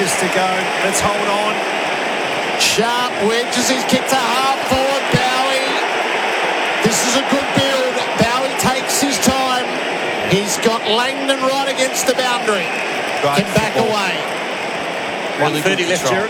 inches to go. Let's hold on. Sharp wedges his kick to half forward. Bowie. This is a good build. Bowie takes his time. He's got Langdon right against the boundary. Can back away. 1:30 left, Jared.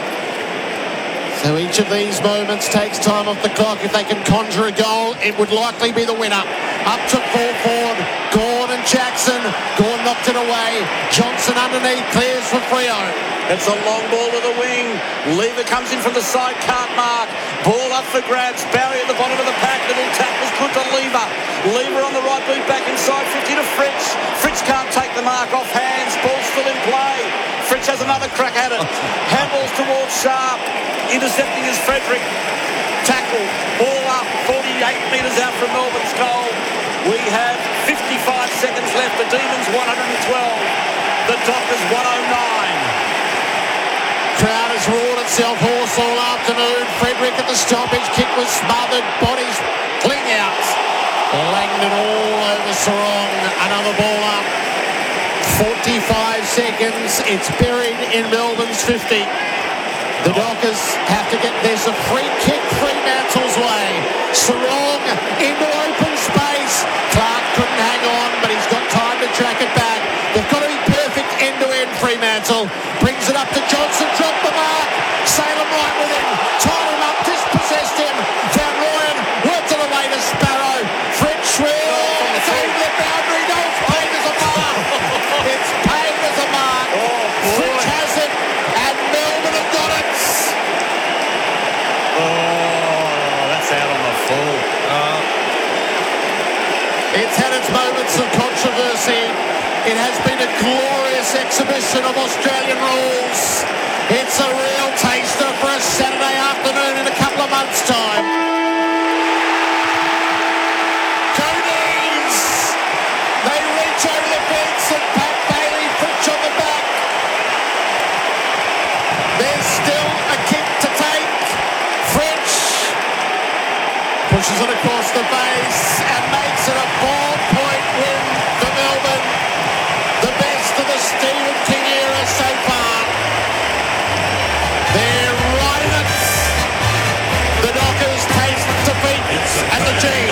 So each of these moments takes time off the clock. If they can conjure a goal, it would likely be the winner. Up to full forward. Gawn and Jackson. Gawn knocked it away. Johnson underneath clears for Freo. It's a long ball to the wing. Lever comes in from the side, can't mark. Ball up for grabs. Bowie at the bottom of the pack. Little tap was good to Lever. Lever on the right boot, back inside 50 to Fritz. Fritz can't take the mark off hands. Ball still in play. Fritz has another crack at it. Handballs towards Sharp. Intercepting is Frederick. Tackle. Ball up. 48 metres out from Melbourne's goal. We have 55 seconds left. The Demons 112. The Dockers 109. Crowd has roared itself hoarse all afternoon. Frederick at the stoppage. Kick was smothered. Bodies cling out. Langdon all over Sarong. Another ball up. 45 seconds. It's buried in Melbourne's 50. The Dockers have to get this. A free kick Fremantle's way. Sarong into open space. Clark couldn't hang on, but he's got time to track it back. They've got to be perfect end-to-end. Fremantle brings it up to Johnson. Dropped the mark. Salem right with him. Tied him up. Dispossessed him. Van Rooyen worked it away to Sparrow. French will. It's over the boundary. No, it's paid as a mark. It's paid as a mark. French has it. And Melbourne have got it. That's out on the full. It's had its moments of controversy. It has been a glorious exhibition of Australian rules. It's a real taster for a Saturday afternoon in a couple of months' time. Coonies! They reach over the fence and Pat Bailey Fritsch on the back. There's still a kick to take. Fritsch pushes it across the face and makes it a 4-point win for Melbourne. The best of the Stephen King era so far. They're right in it. The Dockers taste defeat at the G.